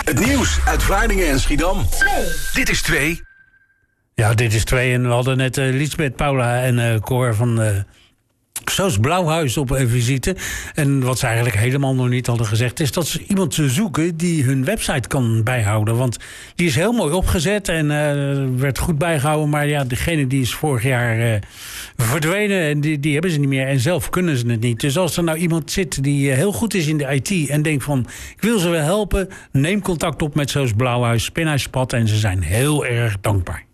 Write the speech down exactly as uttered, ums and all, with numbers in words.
Het nieuws uit Vlaardingen en Schiedam. Twee. Dit is twee. Ja, dit is twee. En we hadden net uh, Liesbeth, Paula en uh, Cor van uh, Soos Blauwhuis op uh, visite. En wat ze eigenlijk helemaal nog niet hadden gezegd, is dat ze iemand zoeken die hun website kan bijhouden. Want die is heel mooi opgezet en uh, werd goed bijgehouden. Maar ja, degene die is vorig jaar uh, verdwenen en die, die hebben ze niet meer. En zelf kunnen ze het niet. Dus als er nou iemand zit die uh, heel goed is in de I T en denkt van, ik wil ze wel helpen, neem contact op met Soos Blauwhuis, Spinhuispad, en ze zijn heel erg dankbaar.